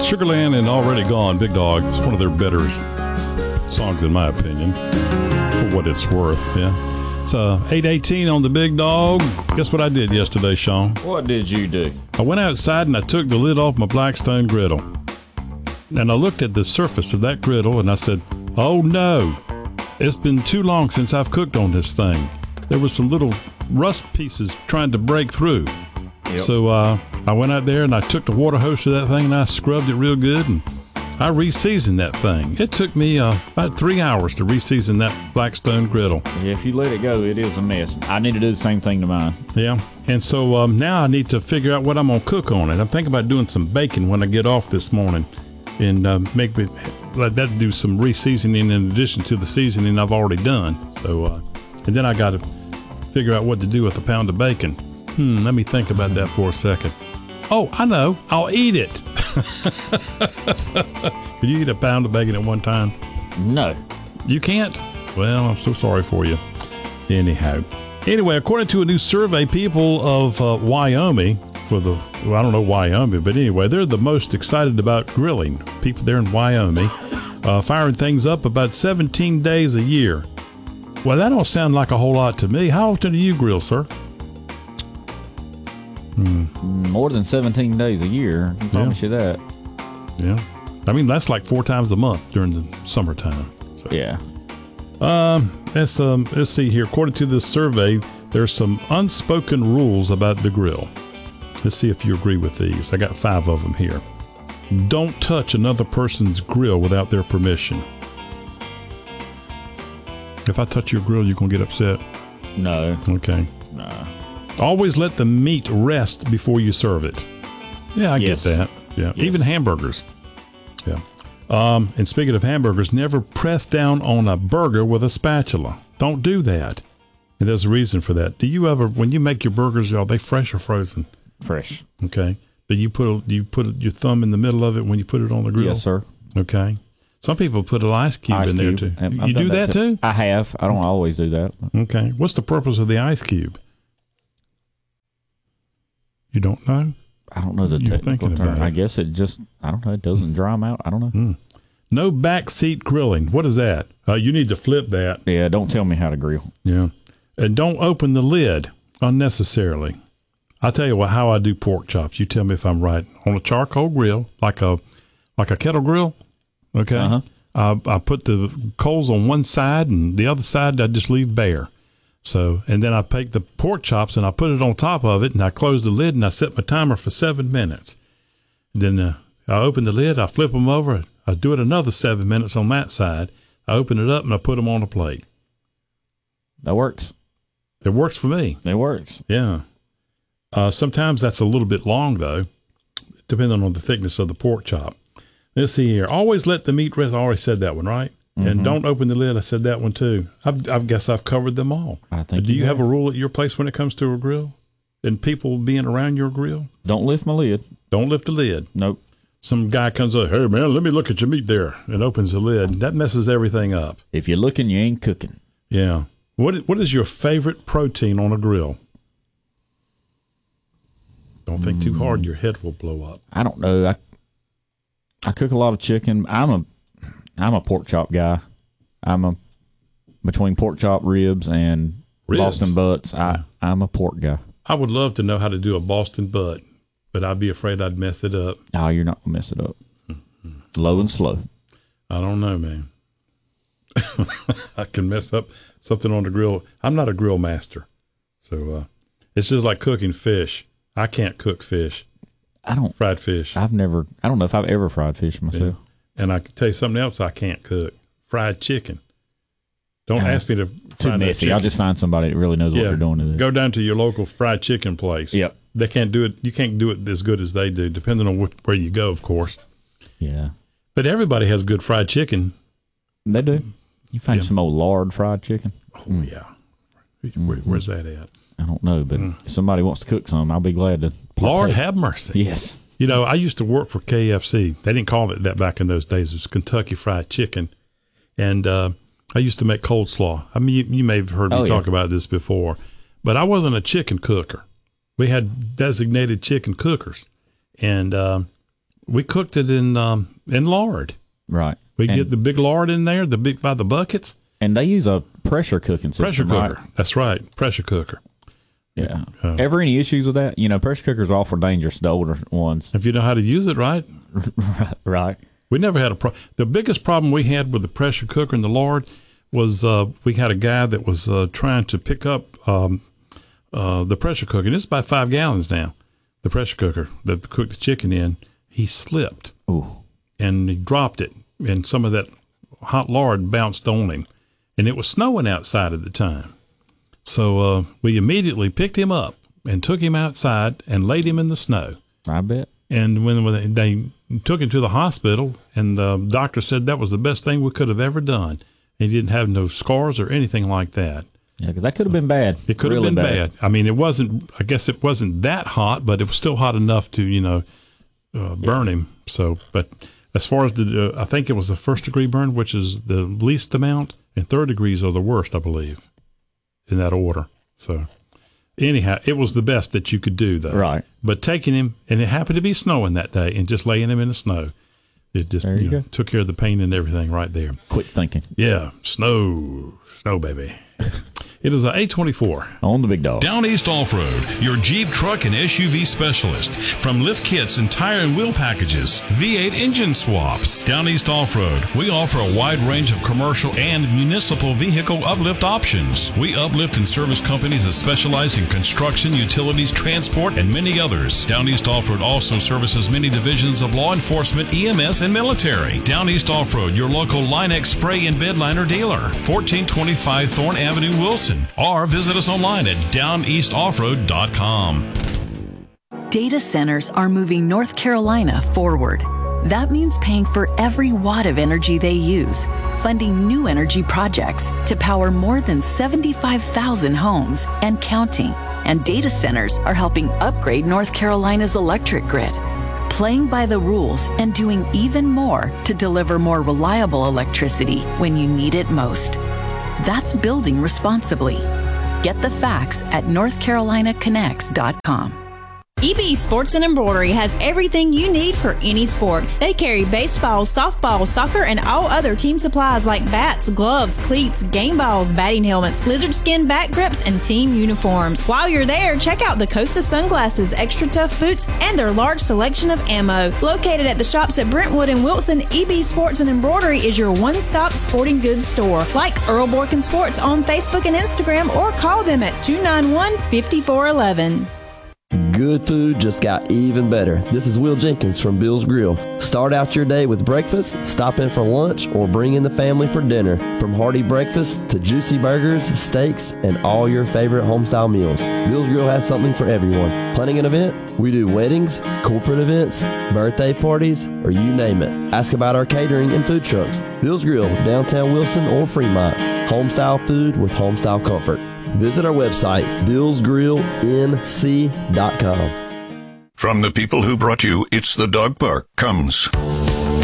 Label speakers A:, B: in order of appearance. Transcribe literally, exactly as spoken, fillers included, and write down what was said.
A: Sugarland and Already Gone, Big Dog. It's one of their better songs, in my opinion, for what it's worth. Yeah. It's uh, eight eighteen on the Big Dog. Guess what I did yesterday, Sean?
B: What did you do?
A: I went outside and I took the lid off my Blackstone griddle. And I looked at the surface of that griddle and I said, oh no, it's been too long since I've cooked on this thing. There were some little rust pieces trying to break through. Yep. So uh, I went out there and I took the water hose to that thing and I scrubbed it real good and I re-seasoned that thing. It took me uh, about three hours to re-season that Blackstone griddle.
B: Yeah, if you let it go, it is a mess. I need to do the same thing to mine.
A: Yeah, and so um, now I need to figure out what I'm going to cook on it. I'm thinking about doing some bacon when I get off this morning and uh, make me let that do some re-seasoning in addition to the seasoning I've already done. So, uh, and then I got to figure out what to do with a pound of bacon. Hmm, let me think about that for a second. Oh, I know. I'll eat it. Could you eat a pound of bacon at one time?
B: No.
A: You can't? Well, I'm so sorry for you. Anyhow. Anyway, according to a new survey, people of uh, Wyoming, for the, well, I don't know Wyoming, but anyway, they're the most excited about grilling. People there in Wyoming, uh, firing things up about seventeen days a year. Well, that don't sound like a whole lot to me. How often do you grill, sir?
B: Hmm. More than seventeen days a year. I promise
A: yeah.
B: you that.
A: Yeah. I mean, that's like four times a month during the summertime. So.
B: Yeah.
A: Um, let's, um, let's see here. According to this survey, there's some unspoken rules about the grill. Let's see if you agree with these. I got five of them here. Don't touch another person's grill without their permission. If I touch your grill, you're going to get upset?
B: No.
A: Okay.
B: No.
A: Always let the meat rest before you serve it. Yeah, I
B: yes.
A: get that. Yeah.
B: Yes.
A: Even hamburgers. Yeah. Um, and speaking of hamburgers, never press down on a burger with a spatula. Don't do that. And there's a reason for that. Do you ever, when you make your burgers, are they fresh or frozen?
B: Fresh.
A: Okay. Do you put you put your thumb in the middle of it when you put it on the grill?
B: Yes, sir.
A: Okay. Some people put an ice cube
B: ice
A: in
B: cube.
A: there too.
B: I've
A: you do that, that too?
B: I have. I don't always do that.
A: Okay. What's the purpose of the ice cube? You don't know?
B: I don't know the
A: You're
B: technical term.
A: it.
B: I guess it just, I don't know, it doesn't dry them out. I don't know.
A: Mm. No backseat grilling. What is that? Uh, you need to flip that.
B: Yeah, don't tell me how to grill.
A: Yeah. And don't open the lid unnecessarily. I'll tell you what, how I do pork chops. You tell me if I'm right. On a charcoal grill, like a like a kettle grill, okay?
B: Uh-huh.
A: I, I put the coals on one side and the other side I just leave bare. So, and then I take the pork chops and I put it on top of it and I close the lid and I set my timer for seven minutes. Then uh, I open the lid, I flip them over, I do it another seven minutes on that side. I open it up and I put them on a plate.
B: That works.
A: It works for me.
B: It works.
A: Yeah. Uh, sometimes that's a little bit long though, depending on the thickness of the pork chop. Let's see here. Always let the meat rest. I already said that one, right? Mm-hmm. And don't open the lid. I said that one too. I've, I guess I've covered them all.
B: I think.
A: Do you,
B: you
A: have a rule at your place when it comes to a grill? And people being around your grill?
B: Don't lift my lid.
A: Don't lift the lid.
B: Nope.
A: Some guy comes up, hey man, let me look at your meat there, and opens the lid. That messes everything up.
B: If you're looking, you ain't cooking.
A: Yeah. What What is your favorite protein on a grill? Don't think too hard; your head will blow up.
B: I don't know. I I cook a lot of chicken. I'm a I'm a pork chop guy. I'm a between pork chop, ribs, and
A: Ribs?
B: Boston butts. I I'm a pork guy.
A: I would love to know how to do a Boston butt, but I'd be afraid I'd mess it up.
B: No, you're not gonna mess it up. Mm-hmm. Low and slow.
A: I don't know, man. I can mess up something on the grill. I'm not a grill master, so uh, it's just like cooking fish. I can't cook fish.
B: I don't
A: fried fish.
B: I've never. I don't know if I've ever fried fish myself.
A: Yeah. And I can tell you something else I can't cook: fried chicken. Don't
B: uh,
A: ask me to.
B: Too messy. I'll just find somebody that really knows
A: yeah.
B: what they're doing to this.
A: Go down to your local fried chicken place.
B: Yep.
A: They can't do it. You can't do it as good as they do, depending on wh- where you go, of course.
B: Yeah.
A: But everybody has good fried chicken.
B: They do. You find
A: yeah.
B: some old lard fried chicken.
A: Oh mm. yeah. Where, where's that at?
B: I don't know, but mm. if somebody wants to cook some, I'll be glad to. Partake.
A: Lord have mercy.
B: Yes.
A: You know, I used to work for K F C. They didn't call it that back in those days. It was Kentucky Fried Chicken. And uh, I used to make coleslaw. I mean, you, you may have heard me oh, talk yeah. about this before. But I wasn't a chicken cooker. We had designated chicken cookers. And uh, we cooked it in um, in lard.
B: Right.
A: We
B: and,
A: get the big lard in there, the big by the buckets.
B: And they use a pressure cooking system.
A: Pressure cooker.
B: Right?
A: That's right. Pressure cooker.
B: Yeah.
A: Uh,
B: Ever any issues with that? You know, pressure cookers are awful dangerous, the older ones.
A: If you know how to use it right.
B: Right.
A: We never had a problem. The biggest problem we had with the pressure cooker and the lard was uh, we had a guy that was uh, trying to pick up um, uh, the pressure cooker. And it's about five gallons now, the pressure cooker that they cooked the chicken in. He slipped.
B: Ooh.
A: And he dropped it. And some of that hot lard bounced on him. And it was snowing outside at the time. So uh, we immediately picked him up and took him outside and laid him in the snow.
B: I bet.
A: And when, when they took him to the hospital, and the doctor said that was the best thing we could have ever done. And he didn't have no scars or anything like that.
B: Yeah, because that could have been bad.
A: It could
B: really
A: have been
B: bad.
A: bad. I mean, it wasn't, I guess it wasn't that hot, but it was still hot enough to, you know, uh, burn yeah. him. So, but as far as the, uh, I think it was the first degree burn, which is the least amount, and third degrees are the worst, I believe, in that order. So, anyhow, it was the best that you could do, though.
B: Right.
A: But taking him, and it happened to be snowing that day, and just laying him in the snow, it just
B: there you
A: you know,
B: go.
A: took care of the pain and everything right there.
B: Quick thinking.
A: Yeah, snow, snow, baby. It is a eight twenty-four.
B: On the big dog.
C: Down East Off-Road, your Jeep, truck, and S U V specialist. From lift kits and tire and wheel packages, V eight engine swaps. Down East Off-Road, we offer a wide range of commercial and municipal vehicle uplift options. We uplift and service companies that specialize in construction, utilities, transport, and many others. Down East Off-Road also services many divisions of law enforcement, E M S, and military. Down East Off-Road, your local Line-X spray and bed liner dealer. fourteen twenty-five Thorne Avenue, Wilson. Or visit us online at down east off road dot com.
D: Data centers are moving North Carolina forward. That means paying for every watt of energy they use, funding new energy projects to power more than seventy-five thousand homes and counting. And data centers are helping upgrade North Carolina's electric grid, playing by the rules and doing even more to deliver more reliable electricity when you need it most. That's building responsibly. Get the facts at north carolina connects dot com.
E: E B Sports and Embroidery has everything you need for any sport. They carry baseball, softball, soccer, and all other team supplies like bats, gloves, cleats, game balls, batting helmets, lizard skin back grips, and team uniforms. While you're there, check out the Costa sunglasses, extra tough boots, and their large selection of ammo. Located at the shops at Brentwood and Wilson, E B Sports and Embroidery is your one-stop sporting goods store. Like Earl Borkin Sports on Facebook and Instagram, or call them at two nine one, five four one one.
F: Good food just got even better. This is Will Jenkins from Bill's Grill. Start out your day with breakfast, stop in for lunch, or bring in the family for dinner. From hearty breakfast to juicy burgers, steaks, and all your favorite homestyle meals, Bill's Grill has something for everyone. Planning an event? We do weddings, corporate events, birthday parties, or you name it. Ask about our catering and food trucks. Bill's Grill, downtown Wilson or Fremont. Homestyle food with homestyle comfort. Visit our website, bills grill n c dot com.
G: From the people who brought you It's the Dog Park comes